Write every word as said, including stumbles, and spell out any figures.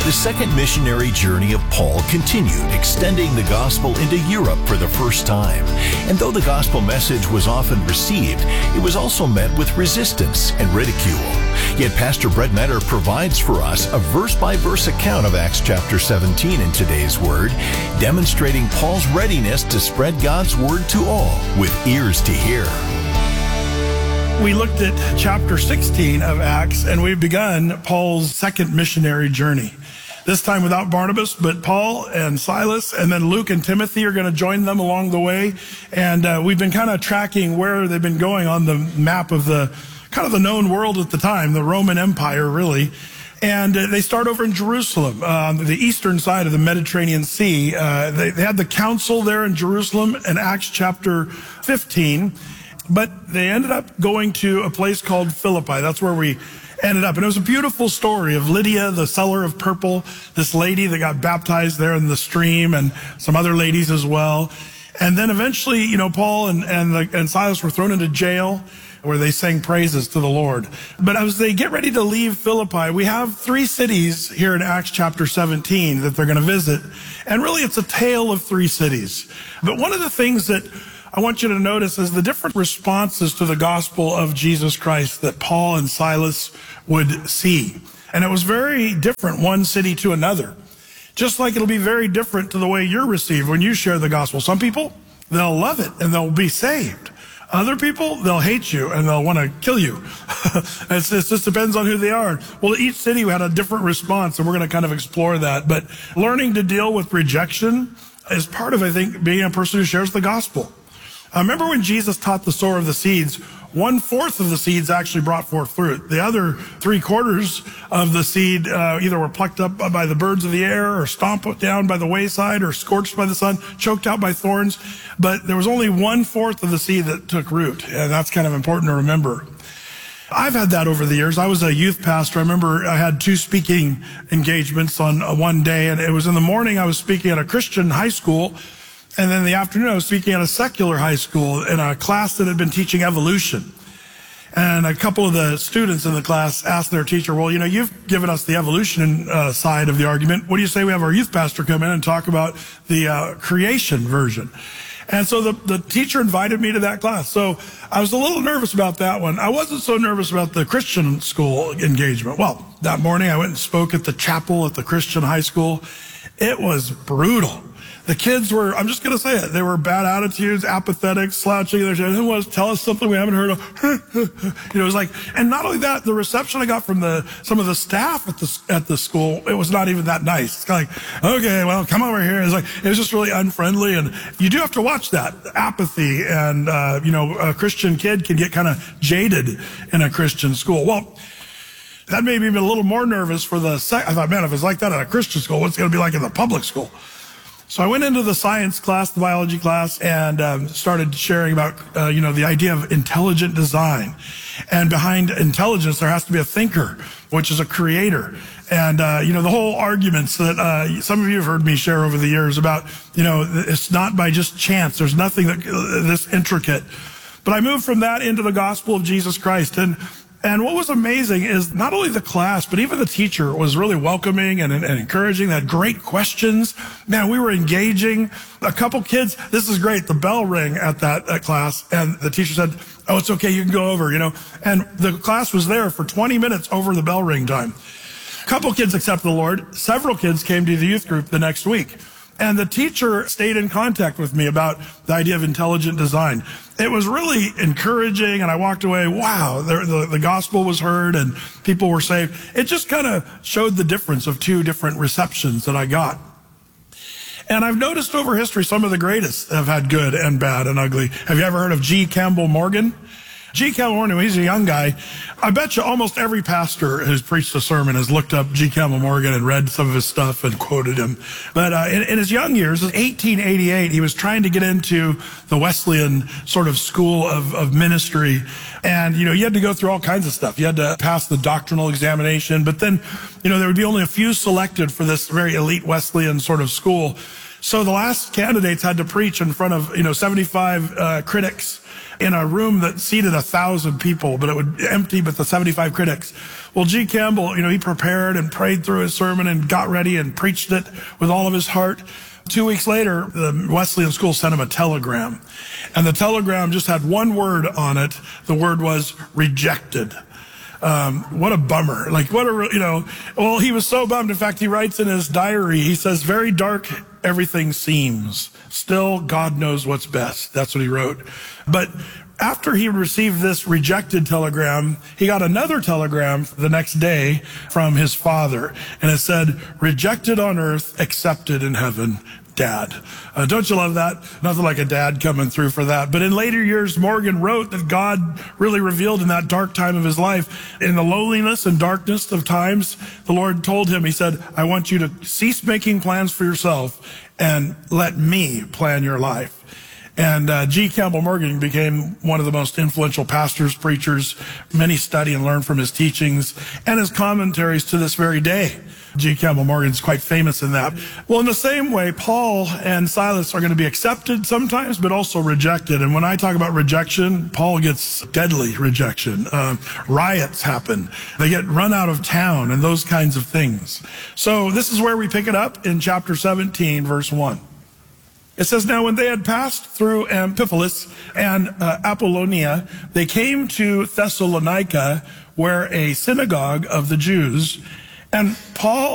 The second missionary journey of Paul continued, extending the gospel into Europe for the first time. And though the gospel message was often received, it was also met with resistance and ridicule. Yet Pastor Brett Metter provides for us a verse-by-verse account of Acts chapter seventeen in today's Word, demonstrating Paul's readiness to spread God's Word to all with ears to hear. We looked at chapter sixteen of Acts, and we've begun Paul's second missionary journey. This time without Barnabas, but Paul and Silas, and then Luke and Timothy are going to join them along the way. And uh, we've been kind of tracking where they've been going on the map of the kind of the known world at the time, the Roman Empire, really. And uh, they start over in Jerusalem, um, the eastern side of the Mediterranean Sea. Uh, they, they had the council there in Jerusalem in Acts chapter fifteen. But they ended up going to a place called Philippi. That's where we ended up. And it was a beautiful story of Lydia, the seller of purple, this lady that got baptized there in the stream, and some other ladies as well. And then eventually, you know, Paul and, and, the, and Silas were thrown into jail where they sang praises to the Lord. But as they get ready to leave Philippi, we have three cities here in Acts chapter seventeen that they're going to visit. And really, it's a tale of three cities. But one of the things that I want you to notice is the different responses to the gospel of Jesus Christ that Paul and Silas would see. And it was very different one city to another. Just like it'll be very different to the way you're received when you share the gospel. Some people, they'll love it and they'll be saved. Other people, they'll hate you and they'll want to kill you. It's, it just depends on who they are. Well, each city had a different response, and we're going to kind of explore that. But learning to deal with rejection is part of, I think, being a person who shares the gospel. I remember when Jesus taught the sower of the seeds, one-fourth of the seeds actually brought forth fruit. The other three-quarters of the seed uh, either were plucked up by the birds of the air or stomped down by the wayside or scorched by the sun, choked out by thorns. But there was only one-fourth of the seed that took root, and that's kind of important to remember. I've had that over the years. I was a youth pastor. I remember I had two speaking engagements on one day, and it was in the morning I was speaking at a Christian high school. And then in the afternoon, I was speaking at a secular high school in a class that had been teaching evolution. And a couple of the students in the class asked their teacher, well, you know, you've given us the evolution uh, side of the argument. What do you say we have our youth pastor come in and talk about the uh, creation version? And so the, the teacher invited me to that class. So I was a little nervous about that one. I wasn't so nervous about the Christian school engagement. Well, that morning I went and spoke at the chapel at the Christian high school. It was brutal. The kids were, I'm just going to say it, they were bad attitudes, apathetic, slouching. They're saying, who wants to tell us something we haven't heard of? You know, it was like, and not only that, the reception I got from the some of the staff at the at the school, it was not even that nice. It's kind of like, okay, well, come over here. It's like, it was just really unfriendly. And you do have to watch that. Apathy and, uh, you know, a Christian kid can get kind of jaded in a Christian school. Well, that made me a little more nervous for the, sec- I thought, man, if it's like that at a Christian school, what's it going to be like in the public school? So I went into the science class, the biology class, and um, started sharing about, uh, you know, the idea of intelligent design. And behind intelligence, there has to be a thinker, which is a creator. And, uh, you know, the whole arguments that uh, some of you have heard me share over the years about, you know, it's not by just chance. There's nothing that, uh, this intricate. But I moved from that into the gospel of Jesus Christ. And And what was amazing is not only the class, but even the teacher was really welcoming and, and encouraging. They had great questions. Man, we were engaging. A couple kids, this is great. The bell rang at that at class, and the teacher said, oh, it's okay, you can go over, you know. And the class was there for twenty minutes over the bell ring time. A couple kids accepted the Lord. Several kids came to the youth group the next week. And the teacher stayed in contact with me about the idea of intelligent design. It was really encouraging, and I walked away, wow, the, the, the gospel was heard and people were saved. It just kind of showed the difference of two different receptions that I got. And I've noticed over history, some of the greatest have had good and bad and ugly. Have you ever heard of G. Campbell Morgan? G. Campbell Morgan, he's a young guy. I bet you almost every pastor who's preached a sermon has looked up G. Campbell Morgan and read some of his stuff and quoted him. But uh, in, in his young years, in eighteen eighty-eight, he was trying to get into the Wesleyan sort of school of, of ministry. And, you know, you had to go through all kinds of stuff. You had to pass the doctrinal examination. But then, you know, there would be only a few selected for this very elite Wesleyan sort of school. So the last candidates had to preach in front of, you know, seventy-five uh, critics in a room that seated a thousand people, but it would empty with the seventy-five critics. Well, G. Campbell, you know, he prepared and prayed through his sermon and got ready and preached it with all of his heart. Two weeks later, the Wesleyan School sent him a telegram, and the telegram just had one word on it. The word was rejected. Um, what a bummer. Like, what a, you know, well, he was so bummed. In fact, he writes in his diary, he says, very dark everything seems. Still, God knows what's best. That's what he wrote. But after he received this rejected telegram, he got another telegram the next day from his father. And it said, rejected on earth, accepted in heaven. Dad. Uh, don't you love that? Nothing like a dad coming through for that. But in later years, Morgan wrote that God really revealed in that dark time of his life, in the lowliness and darkness of times, the Lord told him, he said, I want you to cease making plans for yourself and let me plan your life. And uh, G. Campbell Morgan became one of the most influential pastors, preachers. Many study and learn from his teachings and his commentaries to this very day. G. Campbell Morgan's quite famous in that. Well, in the same way, Paul and Silas are going to be accepted sometimes, but also rejected. And when I talk about rejection, Paul gets deadly rejection. Uh, riots happen. They get run out of town and those kinds of things. So this is where we pick it up in chapter seventeen, verse one. It says, now when they had passed through Amphipolis and uh, Apollonia, they came to Thessalonica, where a synagogue of the Jews, and Paul